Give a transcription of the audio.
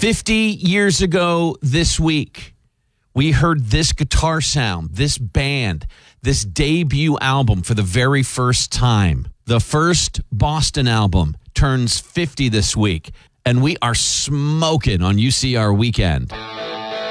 50 years ago this week, we heard this guitar sound, this band, this debut album for the very first time. The first Boston album turns 50 this week, and we are smoking on UCR Weekend.